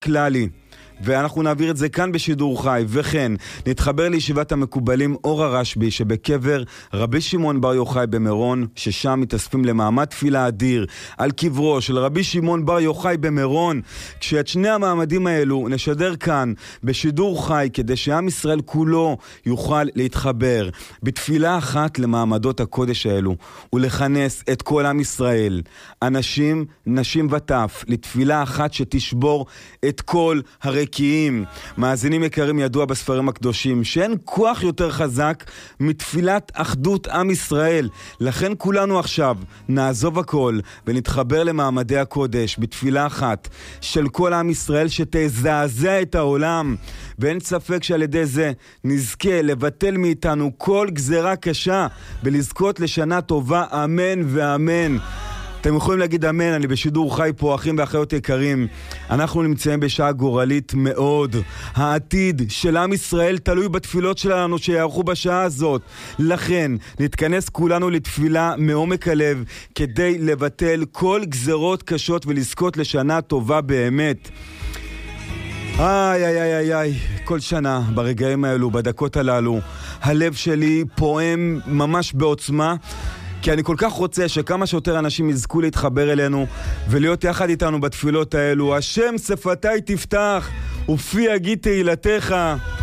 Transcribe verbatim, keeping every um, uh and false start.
קללי, ואנחנו נעביר את זה כאן בשידור חי, וכן נתחבר לישיבת המקובלים אור הרשבי שבקבר רבי שמעון בר יוחאי במירון, ששם מתאספים למעמד תפילה אדיר על קברו של רבי שמעון בר יוחאי במירון, כשאת שני המעמדים האלו נשדר כאן בשידור חי כדי שעם ישראל כולו יוכל להתחבר בתפילה אחת למעמדות הקודש האלו ולכנס את כל עם ישראל, אנשים, נשים וטף, לתפילה אחת שתשבור את כל הרקיעים. מאזינים יקרים, ידוע בספרים הקדושים שאין כוח יותר חזק מתפילת אחדות עם ישראל. לכן כולנו עכשיו נעזוב הכל ונתחבר למעמדי הקודש בתפילה אחת של כל עם ישראל שתזעזע את העולם, ואין ספק שעל ידי זה נזכה לבטל מאיתנו כל גזרה קשה ולזכות לשנה טובה, אמן ואמן. אתם יכולים להגיד אמן, אני בשידור חי פה, אחים ואחיות יקרים. אנחנו נמצאים בשעה גורלית מאוד. העתיד של עם ישראל תלוי בתפילות שלנו שיערכו בשעה הזאת. לכן נתכנס כולנו לתפילה מעומק הלב כדי לבטל כל גזרות קשות ולזכות לשנה טובה באמת. איי איי איי איי איי, כל שנה ברגעים האלו, בדקות הללו, הלב שלי פועם ממש בעוצמה, כי אני כל כך רוצה שכמה שיותר אנשים יזכו להתחבר אלינו ולהיות יחד איתנו בתפילות האלו. השם שפתי תפתח ופי יגיד תהילתך.